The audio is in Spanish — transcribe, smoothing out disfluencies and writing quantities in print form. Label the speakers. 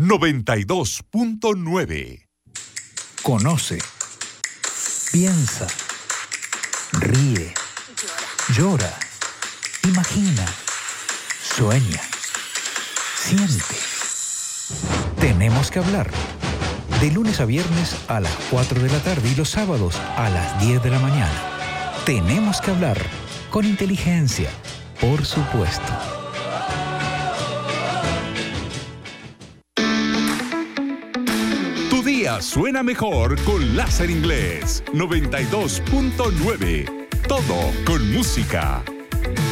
Speaker 1: 92.9.
Speaker 2: Conoce, piensa, ríe, llora, imagina, sueña, siente. Tenemos que hablar. De lunes a viernes a las 4 de la tarde y los sábados a las 10 de la mañana. Tenemos que hablar con inteligencia, por supuesto.
Speaker 1: Tu día suena mejor con Láser Inglés 92.9. Todo con música.